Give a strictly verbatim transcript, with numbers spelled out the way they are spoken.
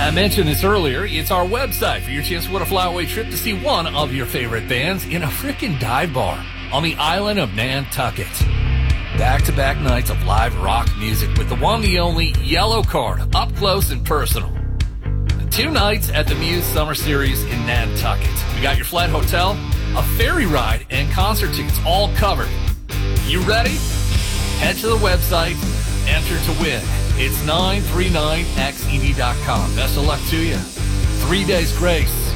I mentioned this earlier. It's our website for your chance to win a fly-away trip to see one of your favorite bands in a frickin' dive bar on the island of Nantucket. Back-to-back nights of live rock music with the one, the only Yellow Card, up close and personal. Two nights at the Muse Summer Series in Nantucket. We got your flight, hotel, a ferry ride, and concert tickets all covered. You ready? Head to the website, enter to win. It's nine three nine x e d dot com. Best of luck to you. Three days grace.